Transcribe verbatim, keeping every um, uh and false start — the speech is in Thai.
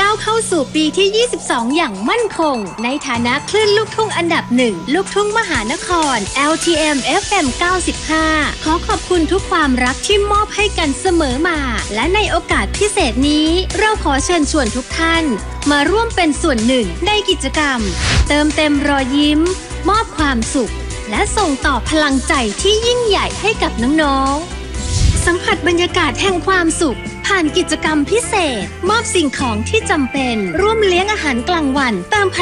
าวเข้าสู่ปีที่ ยี่สิบสอง อย่างมั่นคงในฐานะคลื่นลูกทุ่งอันดับหนึ่งลูกทุ่งมหานคร แอล ที เอ็ม เอฟ เอ็ม เก้าสิบห้า ขอขอบคุณทุกความรักที่มอบให้กันเสมอมาและในโอกาสพิเศษนี้เราขอเชิญชวนทุกท่านมาร่วมเป็นส่วนหนึ่งในกิจกรรมเติมเต็มรอยยิ้มมอบความสุขและส่งต่อพลังใจที่ยิ่งใหญ่ให้กับน้องๆสัมผัสบรรยากาศแห่งความสุขผ่านกิจกรรมพิเศษมอบสิ่งของที่จำเป็นร่วมเลี้ยงอาหารกลางวันเติม